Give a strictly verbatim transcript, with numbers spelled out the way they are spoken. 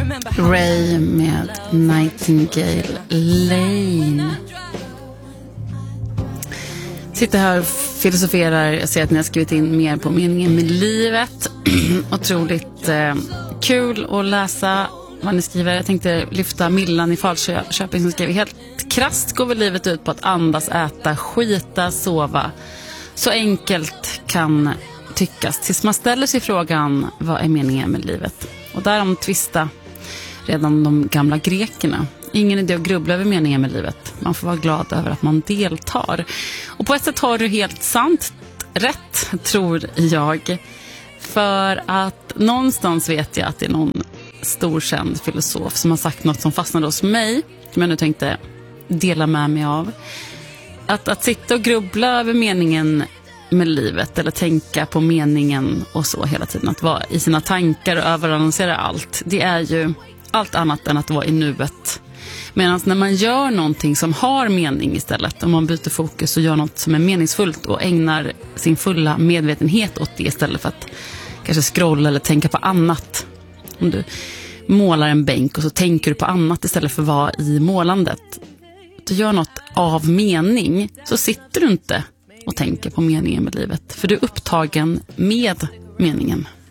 Ray med Nightingale Lane. Sitter här och filosoferar. Jag ser att ni har skrivit in mer på meningen med livet. Otroligt eh, kul att läsa vad ni skriver. Jag tänkte lyfta Millan i Falköping som skriver: helt krasst går väl livet ut på att andas, äta, skita, sova. Så enkelt kan tyckas tills man ställer sig frågan, vad är meningen med livet? Och där de tvista redan de gamla grekerna. Ingen idé att grubbla över meningen med livet. Man får vara glad över att man deltar. Och på ett sätt har du helt sant rätt, tror jag. För att någonstans vet jag att det är någon stor känd filosof som har sagt något som fastnade hos mig, som jag nu tänkte dela med mig av. Att, att sitta och grubbla över meningen med livet eller tänka på meningen och så hela tiden, att vara i sina tankar och överanalysera allt, det är ju allt annat än att vara i nuet. Medan när man gör någonting som har mening istället, om man byter fokus och gör något som är meningsfullt och ägnar sin fulla medvetenhet åt det istället för att kanske scrolla eller tänka på annat. Om du målar en bänk och så tänker du på annat istället för att vara i målandet, du gör något av mening, så sitter du inte och tänker på meningen med livet, för du är upptagen med meningen.